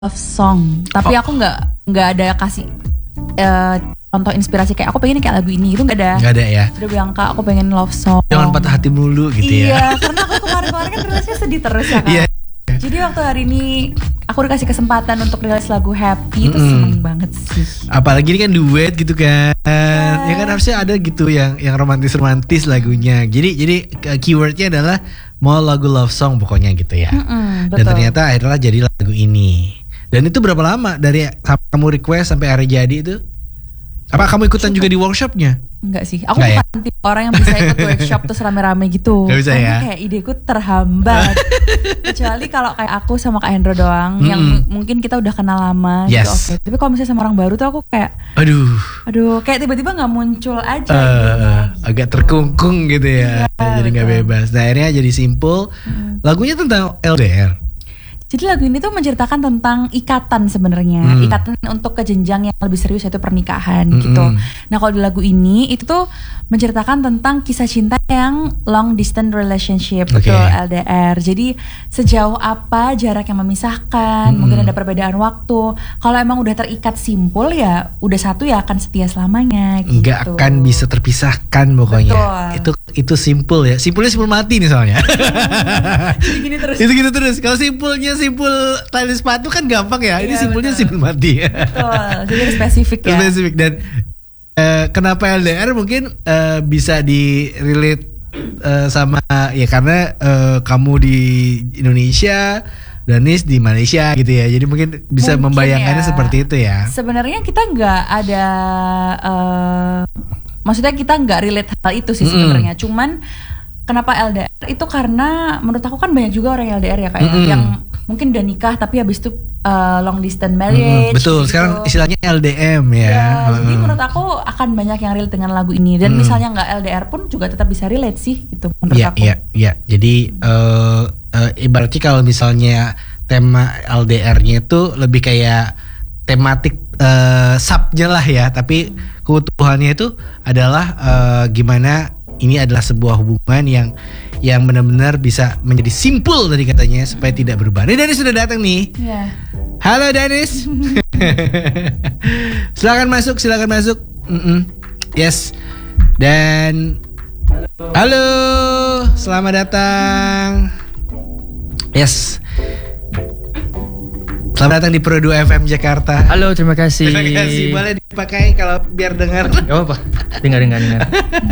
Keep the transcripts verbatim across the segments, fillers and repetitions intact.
love song, tapi Oh. aku nggak nggak ada kasih eh, contoh inspirasi kayak aku pengen kayak lagu ini itu nggak ada. Nggak ada ya. Udah bilang kak aku pengen love song. Jangan patah hati mulu gitu iya, ya. karena aku kemarin-kemarin kan rilisnya sedih terus ya kak. Iya. Jadi waktu hari ini aku dikasih kesempatan untuk rilis lagu Happy itu Mm-mm. seneng banget sih. Apalagi ini kan duet gitu kan. Iya. Ya kan harusnya ada gitu yang yang romantis-romantis lagunya. Jadi jadi uh, keywordnya adalah mau lagu love song pokoknya gitu ya. Mm-mm, Dan betul. ternyata akhirnya jadi lagu ini. Dan itu berapa lama dari kamu request sampai akhirnya jadi itu? Apa kamu ikutan juga di workshopnya? Enggak sih, aku Nggak ya? bukan tipe orang yang bisa ikut workshop terus rame-rame gitu. Nggak bisa Karena ya? kayak ideku terhambat. Kecuali kalau kayak aku sama Kak Hendro doang, Mm-mm. yang m- mungkin kita udah kenal lama Yes. gitu. Oke. Tapi kalau misalnya sama orang baru tuh aku kayak, Aduh, aduh, kayak tiba-tiba nggak muncul aja. eh, idenya, agak gitu. terkungkung gitu ya. Iya, jadi nggak betul. bebas. Nah, akhirnya jadi simple. Mm. Lagunya tentang L D R. Jadi lagu ini tuh menceritakan tentang ikatan sebenarnya, Hmm. ikatan untuk ke jenjang yang lebih serius yaitu pernikahan Mm-mm. gitu. Nah kalau di lagu ini itu tuh menceritakan tentang kisah cinta yang long distance relationship, Oke. betul L D R. Jadi sejauh apa jarak yang memisahkan, Mm-mm. mungkin ada perbedaan waktu. Kalau emang udah terikat simpul ya, udah satu ya akan setia selamanya. Gitu. Nggak akan bisa terpisahkan pokoknya. Betul. Itu itu simple ya. Simpulnya simpul mati nih soalnya. Jadi gini terus. Itu gitu terus. Kalau simpulnya simpul tali sepatu kan gampang ya. Ini Iya, simpulnya betul. simpul mati. Betul. Jadi harus spesifik ya. Spesifik dan eh, kenapa L D R mungkin eh, bisa di relate eh, sama ya karena eh, kamu di Indonesia, Danis di Malaysia gitu ya. Jadi mungkin bisa Mungkin membayangkannya ya. seperti itu ya. Sebenarnya kita nggak ada, eh, maksudnya kita nggak relate hal itu sih Mm-mm. sebenarnya. Cuman kenapa L D R itu karena menurut aku kan banyak juga orang L D R ya kayak Mm-mm. yang mungkin udah nikah tapi habis itu eh, long distance Mm-mm, marriage. betul. gitu. Sekarang istilahnya L D M ya. Ya, jadi Heeh. menurut aku akan banyak yang relate dengan lagu ini dan Mm. misalnya nggak L D R pun juga tetap bisa relate sih gitu menurut Iya, aku. iya, iya. Jadi eh eh, ibaratnya kalau misalnya tema L D R-nya itu lebih kayak tematik eh subnya lah ya, tapi keutuhannya itu adalah eh, gimana ini adalah sebuah hubungan yang yang benar-benar bisa menjadi simpul tadi katanya supaya tidak berubah. Ini Danis sudah datang nih. Iya. Halo Danis. Silakan masuk, silakan masuk. Mm-mm. Yes. Dan halo, selamat datang. Yes. Selamat datang di Pro dua F M Jakarta. Halo, terima kasih. Terima kasih. Boleh dipakai kalau biar dengar. Gak apa-apa. Dengar, dengar, dengar.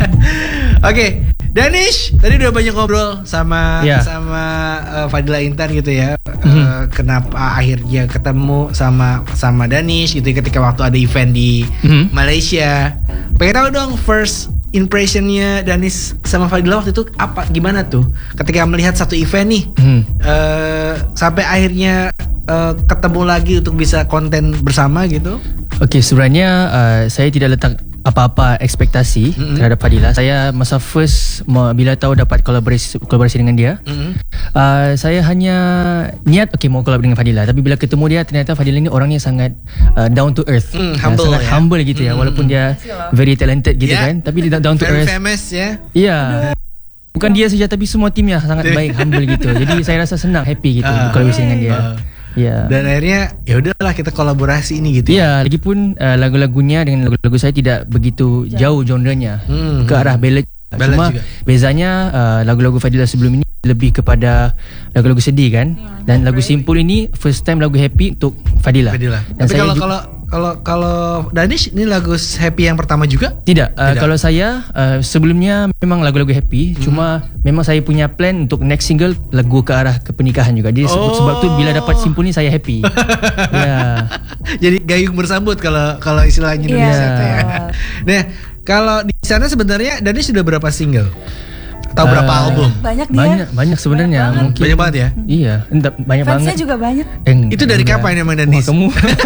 Oke, Danish, tadi udah banyak ngobrol sama Ya. sama uh, Fadila Intan gitu ya. Uh, Mhm. kenapa akhirnya ketemu sama sama Danish gitu ya, ketika waktu ada event di Mhm. Malaysia. Pengen tahu dong first impressionnya Danish sama Fadila waktu itu apa, gimana tuh ketika melihat satu event nih Hmm. uh, sampai akhirnya uh, ketemu lagi untuk bisa konten bersama gitu. Okey, sebenarnya uh, saya tidak letak apa-apa ekspektasi Mm-mm. terhadap Fadila. Saya masa first ma- bila tahu dapat kolaborasi kolaborasi dengan dia, Mhm. uh, saya hanya niat okey mau collab dengan Fadila, tapi bila ketemu dia ternyata Fadila ni orangnya sangat uh, down to earth. Mm, Uh, humble sangat ya. humble gitu ya, Mm. walaupun dia Makasih loh. very talented gitu Yeah. kan, tapi dia down to Very earth. famous ya. Iya. Bukan dia saja tapi semua timnya sangat baik, humble gitu. Jadi saya rasa senang, happy gitu Ah. kolaborasi dengan dia. Ah. Ya. Dan akhirnya ya udahlah kita kolaborasi ini gitu. Ya, lagipun uh, lagu-lagunya dengan lagu-lagu saya tidak begitu jauh genrenya, Hmm. ke arah ballad. Ballad Cuma juga. bezanya uh, lagu-lagu Fadila sebelum ini lebih kepada lagu-lagu sedih kan. Dan lagu Simpul ini first time lagu happy untuk Fadila. Fadila. Dan Tapi saya kalau ju- kalau kalau kalau Danish ini lagu happy yang pertama juga? tidak, uh, Tidak. kalau saya uh, sebelumnya memang lagu-lagu happy, Hmm. cuma memang saya punya plan untuk next single lagu ke arah ke pernikahan juga. Jadi sebab, Oh. sebab tu bila dapat Simpul ni saya happy. Ya. Jadi gayung bersambut kalau kalau istilahnya Iya. Indonesia itu ya. Nah, kalau di sana sebenarnya Danish sudah berapa single? Atau berapa Uh, album? Banyak dia. Banyak banyak sebenarnya Banyak banget. mungkin. Banyak banget ya? Iya, entah, banyak Fansnya banget. juga banyak. Eh, Itu dari enggak. kapan emang Wah, Danis? kamu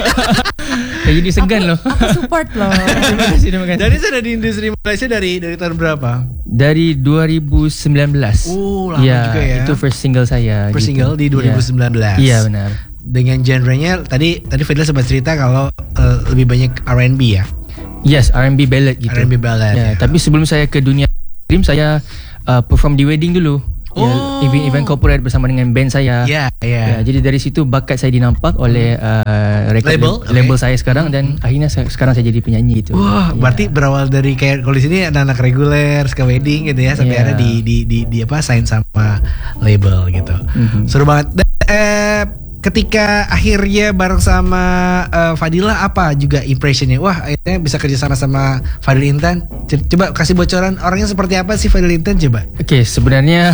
saya jadi segan loh. Aku support loh. Terima kasih, terima kasih. Danish ada di industri Malaysia dari dari tahun berapa? Dari dua ribu sembilan belas. Oh, lama ya, juga ya. Itu first single saya. First gitu. single di dua ribu sembilan belas. Iya, iya benar. Dengan genrenya tadi tadi Fadila sempat cerita kalau eh, lebih banyak R and B ya. Yes, R and B ballad gitu. R and B ballad, Ya, ya. tapi sebelum saya ke dunia film saya uh, perform di wedding dulu. Ya, Oh. event-event corporate bersama dengan band saya. Ya, ya. Ya, jadi dari situ bakat saya dinampak oleh uh, record Label, label, label okay. saya sekarang dan akhirnya saya, sekarang saya jadi penyanyi gitu. Wah, Ya. berarti berawal dari kayak kalau di sini anak-anak reguler, suka wedding gitu ya, sampai Iya. akhirnya di, di di di apa sign sama label gitu. Mhm. Seru banget. Dan, eh, ketika akhirnya bareng sama eh, Fadila, apa juga impressionnya? Wah, akhirnya bisa kerja sama sama Fadil Intan. C- Coba kasih bocoran orangnya seperti apa sih Fadil Intan, coba. Okey, sebenarnya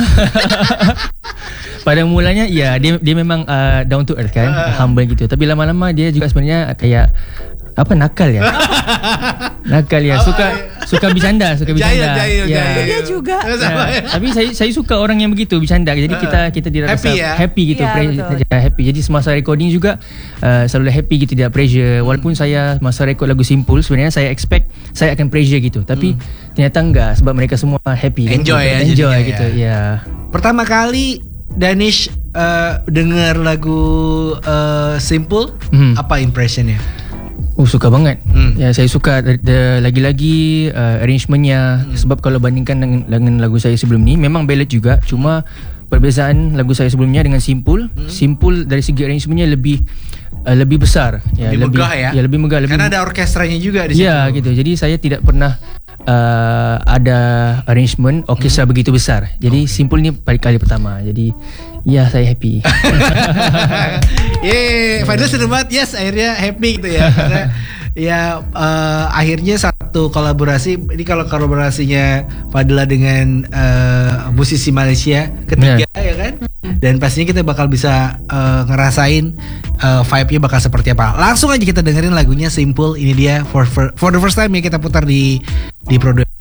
pada mulanya ya dia dia memang uh, down to earth kan, Uh. humble gitu. Tapi lama-lama dia juga sebenarnya kayak apa nakal ya. nakal ya, suka suka bercanda, suka bercanda. Jahil, jahil, ya. jahil. Dia juga. Sama ya. Ya, tapi saya saya suka orang yang begitu bercanda. Jadi kita kita tidak Happy rasa ya? happy gitu, Ya, pre- betul. saja happy. Jadi semasa recording juga uh, selalu happy gitu, tidak pressure. Walaupun saya masa record lagu Simpul sebenarnya saya expect saya akan pressure gitu. Tapi ternyata enggak sebab mereka semua happy. kan. Enjoy ya Enjoy jadinya gitu. ya. Ya. Pertama kali Danish eh, dengar lagu eh, Simple, Hmm. apa impressionnya? Oh, suka banget. Hmm. Ya, saya suka the, the, lagi-lagi uh, arrangementnya hmm. sebab kalau bandingkan dengan, dengan lagu saya sebelum ni memang ballad juga, cuma perbezaan lagu saya sebelumnya dengan Simpul, hmm. Simpul dari segi arrangementnya lebih uh, lebih besar, ya, Lebih megah ya? Ya, lebih megah, lebih Karena ada orkestranya juga di situ. ya gitu. Jadi saya tidak pernah uh, ada arrangement orkestra hmm. begitu besar. Jadi okay. Simpul ni kali kali pertama. Jadi ya saya happy. Yeay, Fadila seneng banget. Yes, akhirnya happy gitu ya. Karena ya eh, akhirnya satu kolaborasi. Ini kalau kolaborasinya Fadila dengan eh, musisi Malaysia ketiga ya kan. Dan pastinya kita bakal bisa eh, ngerasain eh, vibe-nya bakal seperti apa. Langsung aja kita dengerin lagunya Simple. Ini dia for for, for the first time ya kita putar di di Produk